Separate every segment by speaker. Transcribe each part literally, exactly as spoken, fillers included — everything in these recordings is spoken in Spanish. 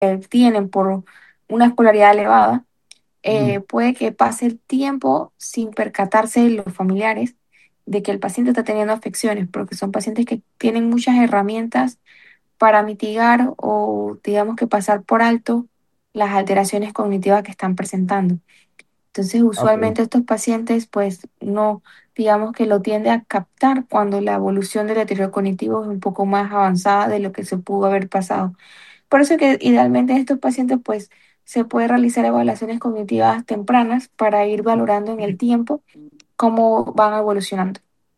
Speaker 1: tienen por una escolaridad elevada,
Speaker 2: Mm,
Speaker 1: eh, puede que pase el tiempo sin percatarse los familiares de que el paciente está teniendo afecciones, porque son pacientes que tienen muchas herramientas para mitigar o digamos que pasar por alto las alteraciones cognitivas que están presentando. Entonces,
Speaker 2: ok.
Speaker 1: usualmente estos pacientes, pues, no, digamos que lo tiende a captar cuando la evolución del deterioro cognitivo es un poco más avanzada de lo que se pudo haber pasado. Por eso que idealmente en estos pacientes, pues, se puede realizar evaluaciones cognitivas tempranas para ir valorando en el tiempo cómo van evolucionando.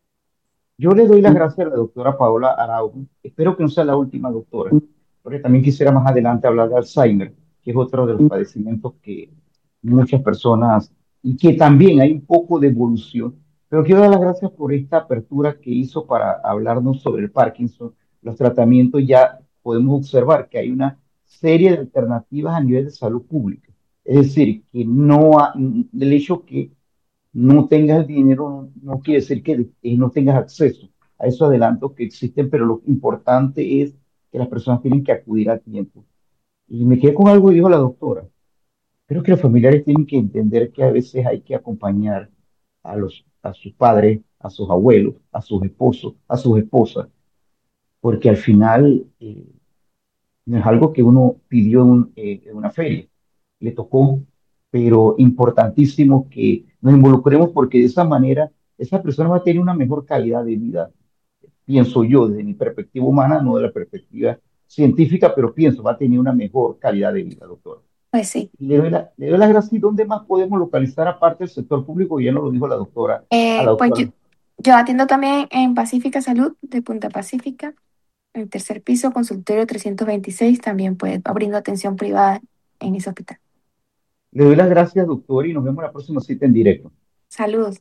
Speaker 2: Yo le doy las gracias a la doctora Paola Araujo. Espero que no sea la última doctora, porque también quisiera más adelante hablar de Alzheimer, que es otro de los padecimientos que muchas personas, y que también hay un poco de evolución. Pero quiero dar las gracias por esta apertura que hizo para hablarnos sobre el Parkinson. Los tratamientos ya podemos observar que hay una serie de alternativas a nivel de salud pública. Es decir, que no ha- el hecho que no tengas el dinero no, no quiere decir que eh, no tengas acceso a esos adelantos que existen, pero lo importante es que las personas tienen que acudir a tiempo. Y me quedé con algo que dijo la doctora. Creo que los familiares tienen que entender que a veces hay que acompañar a los, a sus padres, a sus abuelos, a sus esposos, a sus esposas, porque al final eh, no es algo que uno pidió en, un- eh, en una feria, le tocó, pero importantísimo que nos involucremos porque de esa manera esa persona va a tener una mejor calidad de vida, pienso yo, desde mi perspectiva humana, no de la perspectiva científica, pero pienso, va a tener una mejor calidad de vida, doctor.
Speaker 1: Pues sí.
Speaker 2: Y le doy la, le doy las gracias. ¿Y dónde más podemos localizar aparte del sector público? Ya nos lo dijo la doctora, a la
Speaker 1: Eh, pues yo,
Speaker 2: doctora.
Speaker 1: yo atiendo también en Pacífica Salud de Punta Pacífica, en el tercer piso, consultorio trescientos veintiséis, también pues abriendo atención privada en ese hospital.
Speaker 2: Le doy las gracias, doctor, y nos vemos en la próxima cita en directo.
Speaker 1: Saludos.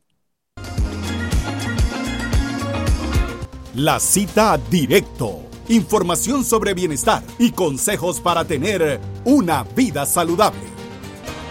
Speaker 3: La cita directo. Información sobre bienestar y consejos para tener una vida saludable.